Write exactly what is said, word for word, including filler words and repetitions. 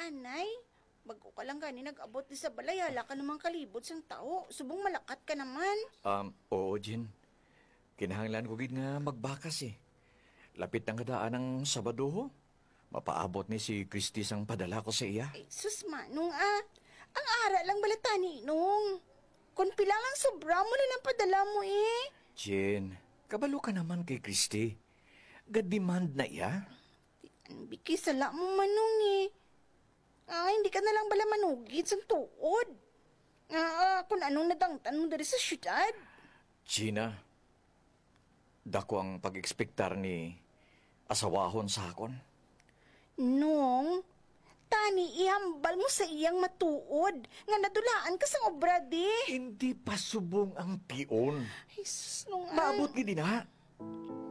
anay. Bago ka lang gani nag-abot di sa balay, hala ka namang kalibot sang tao. Subong malakat ka naman. Um, oo, Jin. Kinahanglan ko gid nga magbakas eh. Lapit ang kadaan ng Sabado ho. Mapaabot ni si Christy sang padala ko sa iya. Ay, sus manong ah. Ang ara lang balatani nung. Kung pila lang sobra mo na lang padala mo eh. Jin, kabalo ka naman kay Christy. Gad-demand na iya. Ang bikisala mo manong eh. Ah, hindi ka na lang bala manugid sa tuod. Ah, kung anong nadangtan mo dari sa syudad. Gina, dako ang pag-ekspektar ni asawahon sa akon. Nung, tani ihambal mo sa iyang matuod. Nga nadulaan ka sa obra di. Hindi pa subong ang pion. Ay, sus, nung ah. Maabot gid na.